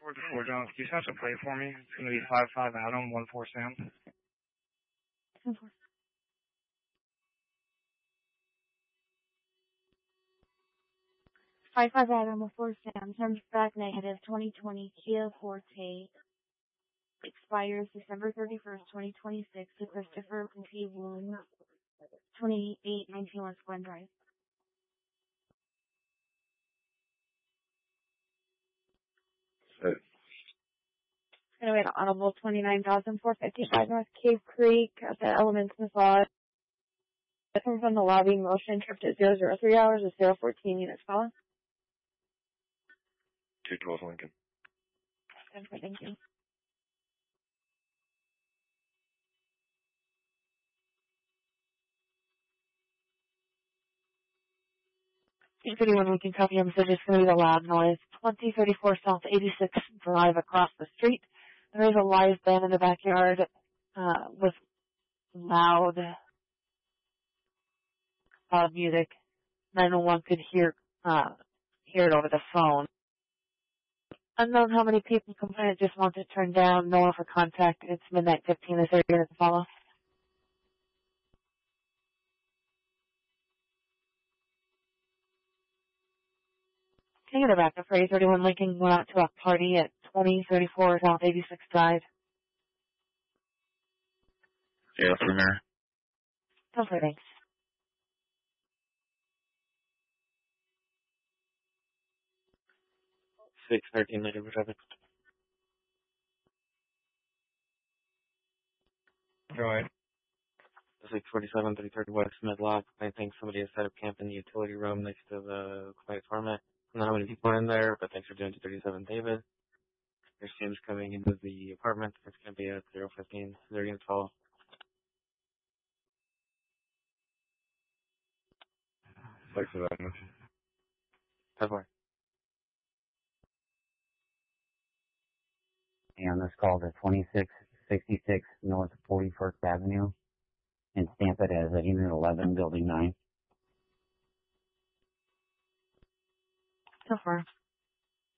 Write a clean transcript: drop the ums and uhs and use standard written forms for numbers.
4 Jones, do you just have to play for me? It's going to be 5-5 Adam, 1-4 Sam. 10-4. 5-5 Adam, 4 Sam. Terms back negative 2020 Kia Forte. Expires December 31st, 2026 to Christopher P. Woon, 2891 Glen Drive. Anyway, Audible 29,455 North Cave Creek at the Elements Massage. Come from the lobby, motion trip to 003 hours with 014 units follow. 212 Lincoln. Thank you. 831 Lincoln copy of message is going to be the loud noise. 2034 South 86 Drive across the street. There is a live band in the backyard with loud music. 911 could hear it over the phone. Unknown how many people complained, just want to turn down. No one for contact. It's midnight 15 to 30 minutes to follow. Can you get it back up for 831 Lincoln? Went out to a party at 2034 South 86 Drive. Yeah, from there. Okay, thanks. 613 Lincoln for traffic. Go ahead. 647 33rd West Medlock. I think somebody has set up camp in the utility room next to the quiet format. I don't know how many people are in there, but thanks for doing 237 David. Your team's coming into the apartment. It's going to be at 015. They're going to follow. Thanks for that much. 10-4. And this call to 2666 North 41st Avenue and stamp it as Unit 11, Building 9. So far.